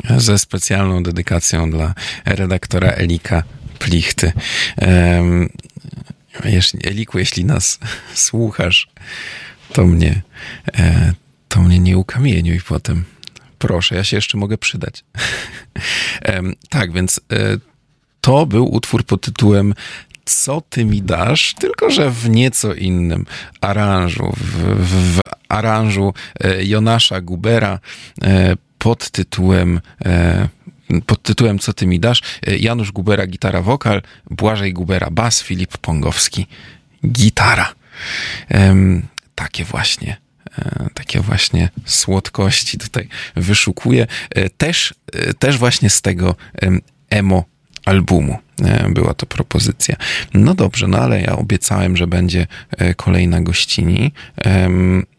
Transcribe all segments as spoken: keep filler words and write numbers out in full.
ze specjalną dedykacją dla redaktora Elika Plichty. Um, jeśli, Eliku, jeśli nas słuchasz, to mnie, e, to mnie nie ukamieniuj potem. Proszę, ja się jeszcze mogę przydać. e, tak, więc e, to był utwór pod tytułem Co ty mi dasz? Tylko że w nieco innym aranżu. W, w, w aranżu e, Jonasza Gubera e, pod tytułem e, pod tytułem Co ty mi dasz? Janusz Gubera gitara wokal, Błażej Gubera bas, Filip Pongowski gitara. Um, takie właśnie e, takie właśnie słodkości tutaj wyszukuję. E, też, e, też właśnie z tego e, emo albumu e, była to propozycja. No dobrze, no ale ja obiecałem, że będzie e, kolejna gościni. E,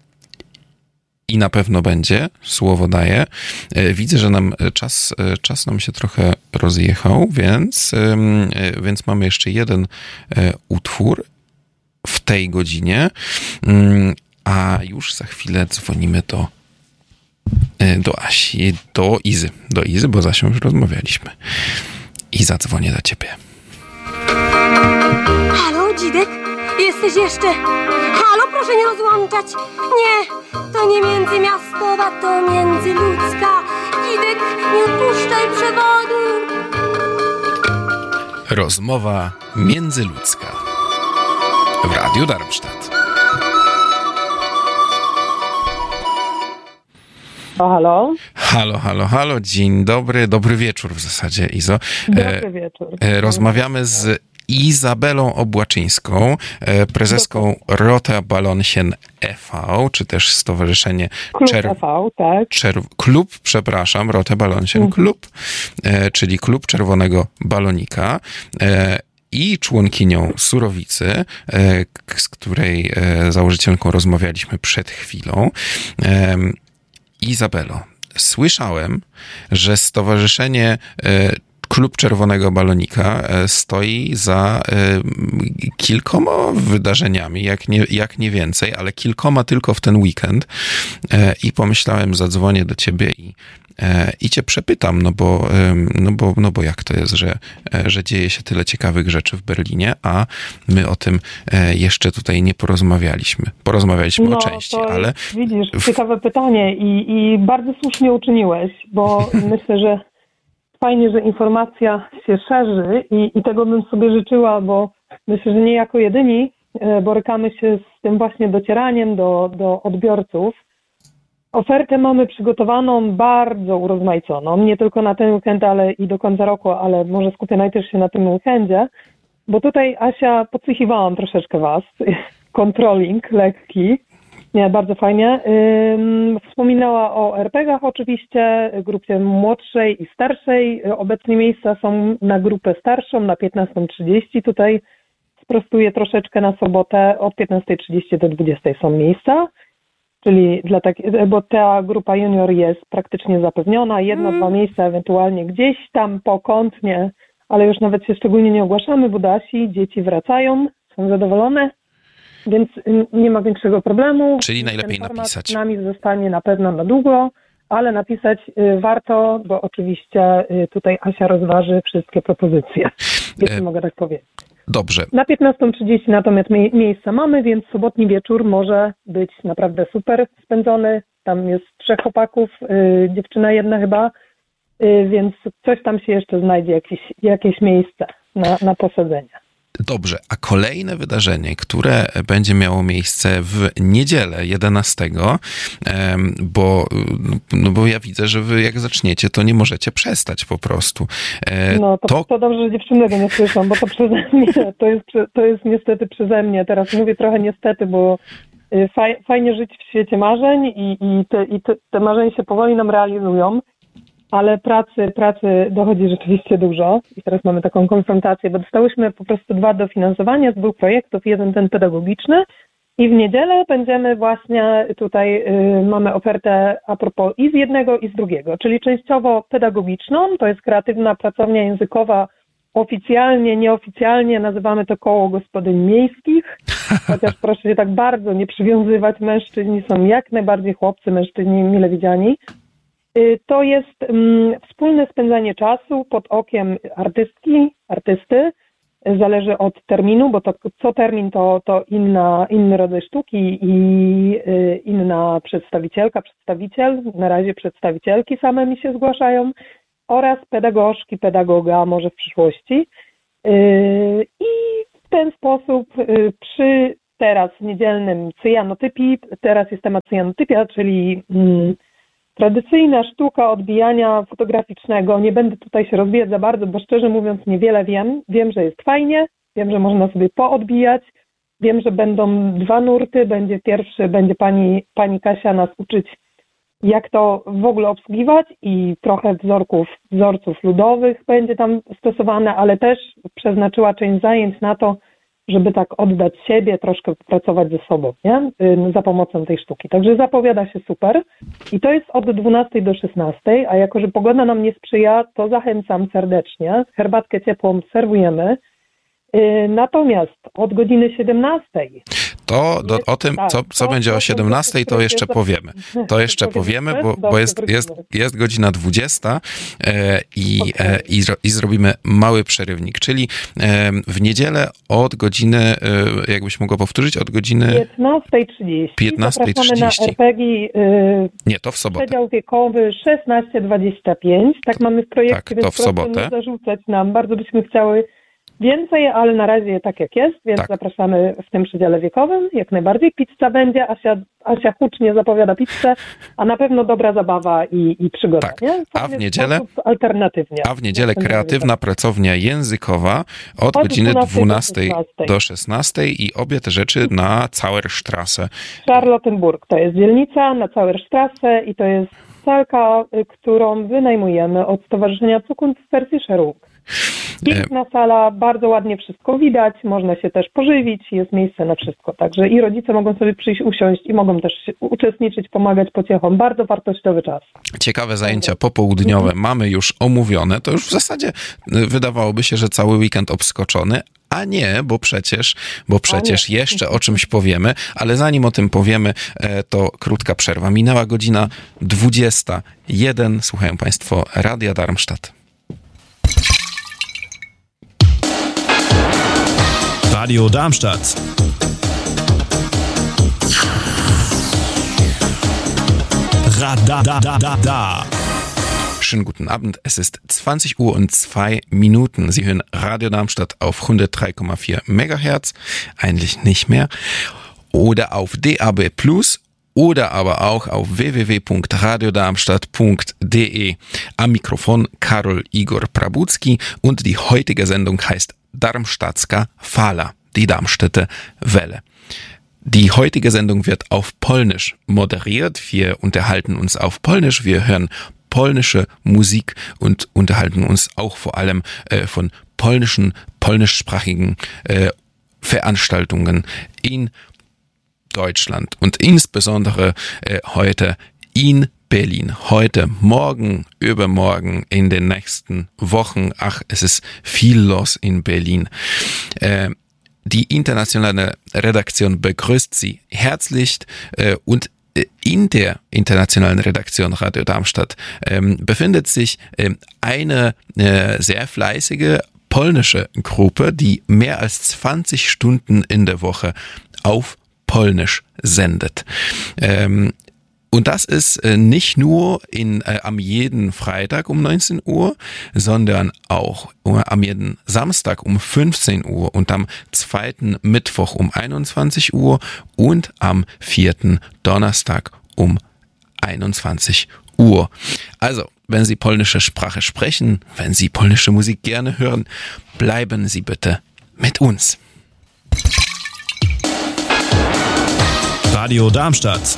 I na pewno będzie, słowo daję. Widzę, że nam czas, czas nam się trochę rozjechał, więc, więc mamy jeszcze jeden utwór w tej godzinie, a już za chwilę dzwonimy do, do Asi, do Izy, do Izy, bo z Asią już rozmawialiśmy. I zadzwonię do ciebie. Halo, Dzidek? Jesteś jeszcze? Halo, proszę nie rozłączać. Nie, to nie międzymiastowa, to międzyludzka. Dzidek, nie odpuszczaj przewodu. Rozmowa międzyludzka w Radiu Darmstadt. O, halo? Halo, halo, halo. Dzień dobry, dobry wieczór w zasadzie, Izo. Dobry wieczór. E, rozmawiamy z Izabelą Obłaczyńską, prezeską Rote Ballonchen e V, czy też Stowarzyszenie Klub Czer... e V, tak. Czer... Klub, przepraszam, Rote Ballonchen mhm. Klub, czyli Klub Czerwonego Balonika i członkinią Surowicy, z której założycielką rozmawialiśmy przed chwilą. Izabelo, słyszałem, że Stowarzyszenie Klub Czerwonego Balonika stoi za kilkoma wydarzeniami, jak nie, jak nie więcej, ale kilkoma tylko w ten weekend. I pomyślałem, zadzwonię do ciebie i, i cię przepytam, no bo, no, bo, no bo jak to jest, że, że dzieje się tyle ciekawych rzeczy w Berlinie, a my o tym jeszcze tutaj nie porozmawialiśmy. Porozmawialiśmy no, o części, to ale... Widzisz, ciekawe pytanie i, i bardzo słusznie uczyniłeś, bo myślę, że fajnie, że informacja się szerzy i, i tego bym sobie życzyła, bo myślę, że nie jako jedyni borykamy się z tym właśnie docieraniem do, do odbiorców. Ofertę mamy przygotowaną bardzo urozmaiconą, nie tylko na ten weekend, ale i do końca roku, ale może skupię najpierw się na tym weekendzie, bo tutaj, Asia, podsłuchiwałam troszeczkę was, controlling lekki. Nie, bardzo fajnie. Ym, wspominała o er pe gach oczywiście, grupie młodszej i starszej. Obecnie miejsca są na grupę starszą, na piętnasta trzydzieści. Tutaj sprostuję troszeczkę na sobotę, od piętnasta trzydzieści do dwudziestej są miejsca. Czyli dla tak, bo ta grupa junior jest praktycznie zapewniona. Jedno, mm. dwa miejsca ewentualnie gdzieś tam pokątnie, ale już nawet się szczególnie nie ogłaszamy, bo do Asi dzieci wracają, są zadowolone. Więc nie ma większego problemu. Czyli najlepiej napisać. Z nami zostanie na pewno na długo, ale napisać warto, bo oczywiście tutaj Asia rozważy wszystkie propozycje, jeśli e... mogę tak powiedzieć. Dobrze. Na piętnasta trzydzieści natomiast mie- miejsca mamy, więc sobotni wieczór może być naprawdę super spędzony. Tam jest trzech chłopaków, yy, dziewczyna jedna chyba, yy, więc coś tam się jeszcze znajdzie, jakieś, jakieś miejsce na, na posadzenia. Dobrze, a kolejne wydarzenie, które będzie miało miejsce w niedzielę jedenastego, bo, no bo ja widzę, że wy jak zaczniecie, to nie możecie przestać po prostu. No to, to... to dobrze, że dziewczyny tego nie słyszą, bo to przeze mnie, to jest, to jest niestety przeze mnie. Teraz mówię trochę niestety, bo fajnie żyć w świecie marzeń i, i, te, i te, te marzenia się powoli nam realizują. Ale pracy, pracy dochodzi rzeczywiście dużo i teraz mamy taką konfrontację, bo dostałyśmy po prostu dwa dofinansowania z dwóch projektów, jeden ten pedagogiczny i w niedzielę będziemy właśnie tutaj, y, mamy ofertę a propos i z jednego i z drugiego, czyli częściowo pedagogiczną, to jest kreatywna pracownia językowa, oficjalnie, nieoficjalnie nazywamy to koło gospodyń miejskich, chociaż proszę się tak bardzo nie przywiązywać, mężczyźni są jak najbardziej chłopcy, mężczyźni mile widziani. To jest um, wspólne spędzanie czasu pod okiem artystki, artysty. Zależy od terminu, bo to co termin to, to inna, inny rodzaj sztuki i y, inna przedstawicielka, przedstawiciel. Na razie przedstawicielki same mi się zgłaszają oraz pedagogzki, pedagoga może w przyszłości. Y, I w ten sposób y, przy teraz niedzielnym cyjanotypii, teraz jest temat cyjanotypia, czyli y, tradycyjna sztuka odbijania fotograficznego. Nie będę tutaj się rozwijać za bardzo, bo szczerze mówiąc niewiele wiem. Wiem, że jest fajnie, wiem, że można sobie poodbijać. Wiem, że będą dwa nurty. Będzie pierwszy, będzie pani, pani Kasia nas uczyć, jak to w ogóle obsługiwać i trochę wzorków, wzorców ludowych będzie tam stosowane, ale też przeznaczyła część zajęć na to, żeby tak oddać siebie, troszkę pracować ze sobą, nie? Za pomocą tej sztuki. Także zapowiada się super. I to jest od dwunastej do szesnastej, a jako, że pogoda nam nie sprzyja, to zachęcam serdecznie. Herbatkę ciepłą serwujemy. Natomiast od godziny siedemnastej... To do, o tym, co, co będzie o siedemnastej, to jeszcze powiemy. To jeszcze powiemy, bo, bo jest, jest, jest godzina dwudziesta e, i, e, i, i zrobimy mały przerywnik, czyli e, w niedzielę od godziny, e, jakbyś mogła powtórzyć, od godziny... piętnasta trzydzieści. piętnasta trzydzieści. Na er pe gie. E, Nie, to w sobotę. Przedział wiekowy szesnaście dwadzieścia pięć. Tak mamy w projekcie, tak, więc to w sobotę. proszę nie zarzucać nam. Bardzo byśmy chciały więcej, ale na razie tak jak jest, więc tak. Zapraszamy w tym przedziale wiekowym, jak najbardziej. Pizza będzie, Asia, Asia hucznie zapowiada pizzę, a na pewno dobra zabawa i, i przygoda. Tak. Nie? A w niedzielę alternatywnie. A w niedzielę kreatywna pracownia językowa od, od godziny dwunastej do szesnastej i obie te rzeczy na Zauerstrasse. Charlottenburg to jest dzielnica na Zauerstrasse i to jest salka, którą wynajmujemy od Stowarzyszenia Zukunftsversicherung. Piękna sala, bardzo ładnie wszystko widać, można się też pożywić, jest miejsce na wszystko. Także i rodzice mogą sobie przyjść, usiąść i mogą też uczestniczyć, pomagać pociechom. Bardzo wartościowy czas. Ciekawe zajęcia popołudniowe mamy już omówione. To już w zasadzie wydawałoby się, że cały weekend obskoczony, a nie, bo przecież, bo przecież jeszcze o czymś powiemy, ale zanim o tym powiemy, to krótka przerwa. Minęła godzina dwudziesta jeden. Słuchają Państwo Radia Darmstadt. Radio Darmstadt. Radadadada. Schönen guten Abend, es ist zwanzig Uhr und zwei Minuten. Sie hören Radio Darmstadt auf hundertdrei Komma vier Megahertz, eigentlich nicht mehr, oder auf D A B plus, oder aber auch auf w w w punkt radio darmstadt punkt d e. Am Mikrofon Karol Igor Prabucki und die heutige Sendung heißt Darmstadtska Fala, die Darmstädter Welle. Die heutige Sendung wird auf Polnisch moderiert. Wir unterhalten uns auf Polnisch, wir hören polnische Musik und unterhalten uns auch vor allem äh, von polnischen, polnischsprachigen äh, Veranstaltungen in Deutschland und insbesondere äh, heute in Berlin. Heute, morgen, übermorgen, in den nächsten Wochen. Ach, es ist viel los in Berlin. Äh, die internationale Redaktion begrüßt Sie herzlich äh, und in der internationalen Redaktion Radio Darmstadt ähm, befindet sich ähm, eine äh, sehr fleißige polnische Gruppe, die mehr als zwanzig Stunden in der Woche auf Polnisch sendet. Ähm, Und das ist äh, nicht nur in, äh, am jeden Freitag um neunzehn Uhr, sondern auch äh, am jeden Samstag um fünfzehn Uhr und am zweiten Mittwoch um einundzwanzig Uhr und am vierten Donnerstag um einundzwanzig Uhr. Also, wenn Sie polnische Sprache sprechen, wenn Sie polnische Musik gerne hören, bleiben Sie bitte mit uns. Radio Darmstadt.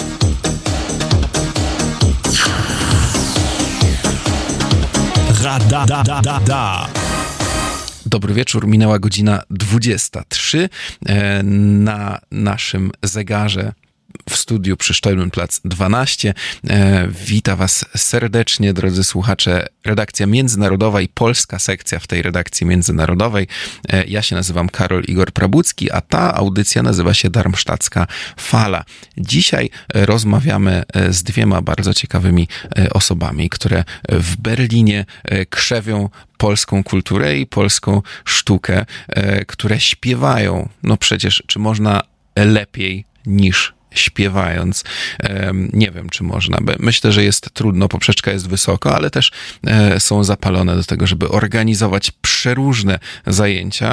Radadadada. Dobry wieczór, minęła godzina dwudziesta trzy. Na naszym zegarze w studiu przy Stollenplatz dwanaście. Wita Was serdecznie, drodzy słuchacze, redakcja międzynarodowa i polska sekcja w tej redakcji międzynarodowej. Ja się nazywam Karol Igor Prabucki, a ta audycja nazywa się Darmstadtska Fala. Dzisiaj rozmawiamy z dwiema bardzo ciekawymi osobami, które w Berlinie krzewią polską kulturę i polską sztukę, które śpiewają. No przecież, czy można lepiej niż śpiewając? Nie wiem, czy można. Myślę, że jest trudno, poprzeczka jest wysoko, ale też są zapalone do tego, żeby organizować przeróżne zajęcia.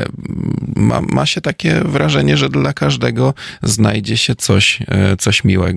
Ma, ma się takie wrażenie, że dla każdego znajdzie się coś, coś miłego.